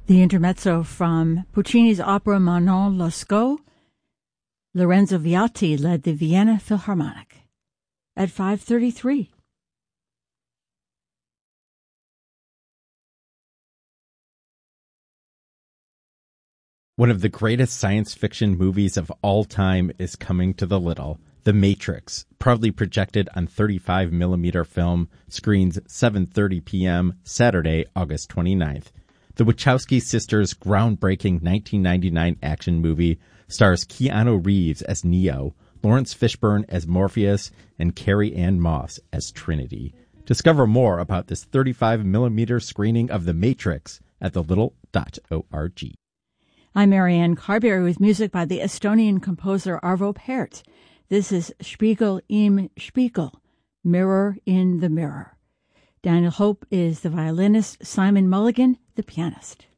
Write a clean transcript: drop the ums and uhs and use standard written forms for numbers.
The intermezzo from Puccini's opera Manon Lescaut. Lorenzo Viatti led the Vienna Philharmonic at 5:33. One of the greatest science fiction movies of all time is coming to the Little. The Matrix, proudly projected on 35mm film, screens 7:30 p.m. Saturday, August 29th. The Wachowski sisters' groundbreaking 1999 action movie stars Keanu Reeves as Neo, Lawrence Fishburne as Morpheus, and Carrie-Anne Moss as Trinity. Discover more about this 35mm screening of The Matrix at thelittle.org. I'm Marianne Carberry with music by the Estonian composer Arvo Pärt. This is Spiegel im Spiegel, Mirror in the Mirror. Daniel Hope is the violinist, Simon Mulligan, the pianist.